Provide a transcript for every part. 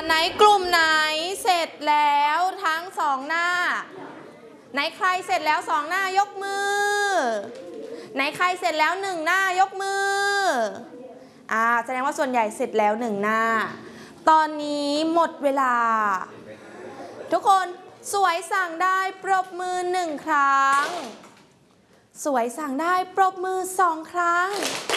ไหนกลุ่มไหนเสร็จแล้วทั้งสองหน้าไหนใครเสร็จแล้วสองหน้ายกมือไหนใครเสร็จแล้วหนึ่งหน้ายกมือแสดงว่าส่วนใหญ่เสร็จแล้วหนึ่งหน้าตอนนี้หมดเวลาทุกคนสวยสั่งได้ปรบมือหนึ่งครั้งสวยสั่งได้ปรบมือสองครั้ง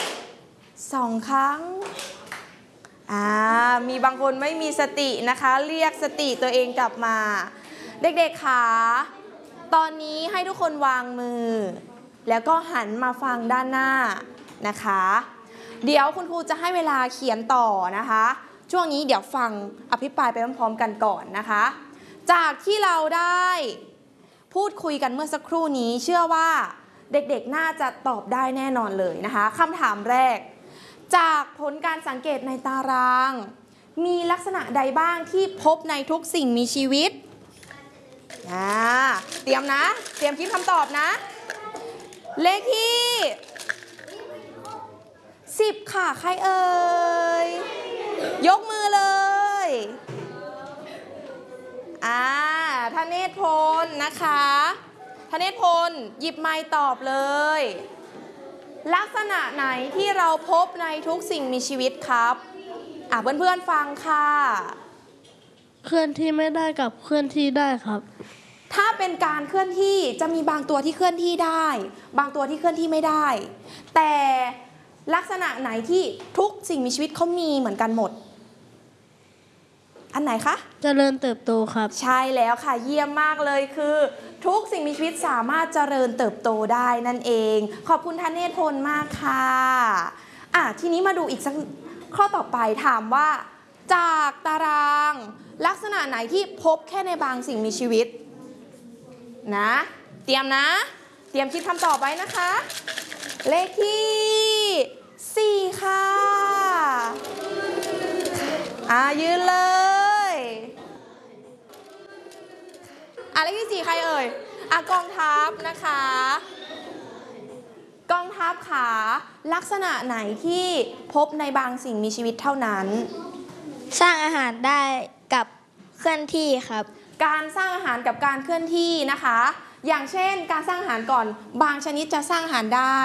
มีบางคนไม่มีสตินะคะเรียกสติตัวเองกลับมาเด็กๆค่ะตอนนี้ให้ทุกคนวางมือแล้วก็หันมาฟังด้านหน้านะคะเดี๋ยวคุณครูจะให้เวลาเขียนต่อนะคะช่วงนี้เดี๋ยวฟังอภิปรายไปพร้อมๆกันก่อนนะคะจากที่เราได้พูดคุยกันเมื่อสักครู่นี้เชื่อว่าเด็กๆน่าจะตอบได้แน่นอนเลยนะคะคำถามแรกจากผลการสังเกตในตารางมีลักษณะใดบ้างที่พบในทุกสิ่งมีชีวิตเตรียมนะเตรียมคิดคำตอบนะเลขที่10ค่ะใครเอ่ยยกมือเลยธเนศพลนะคะธเนศพลหยิบไมค์ตอบเลยลักษณะไหนที่เราพบในทุกสิ่งมีชีวิตครับเพื่อนๆฟังค่ะเคลื่อนที่ไม่ได้กับเคลื่อนที่ได้ครับถ้าเป็นการเคลื่อนที่จะมีบางตัวที่เคลื่อนที่ได้บางตัวที่เคลื่อนที่ไม่ได้แต่ลักษณะไหนที่ทุกสิ่งมีชีวิตเขามีเหมือนกันหมดอันไหนคะเจริญเติบโตครับใช่แล้วค่ะเยี่ยมมากเลยคือทุกสิ่งมีชีวิตสามารถเจริญเติบโตได้นั่นเองขอบคุณธเนศพลมากค่ะทีนี้มาดูอีกสักข้อต่อไปถามว่าจากตารางลักษณะไหนที่พบแค่ในบางสิ่งมีชีวิตนะเตรียมคิดคำตอบไว้นะคะเลขที่4ค่ะยืนเลยเลขที่4ใครเอ่ยกองทัพนะคะกองทัพค่ะลักษณะไหนที่พบในบางสิ่งมีชีวิตเท่านั้นสร้างอาหารได้กับเคลื่อนที่ครับการสร้างอาหารกับการเคลื่อนที่นะคะอย่างเช่นการสร้างอาหารก่อนบางชนิดจะสร้างอาหารได้